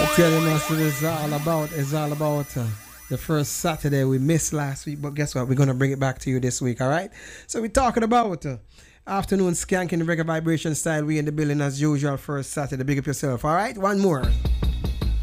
Telling us what it's all about. It's all about the first Saturday we missed last week, but guess what? We're gonna bring it back to you this week, all right? So we're talking about afternoon skanking the reggae vibration style. We in the building as usual. First Saturday, big up yourself, all right? One more.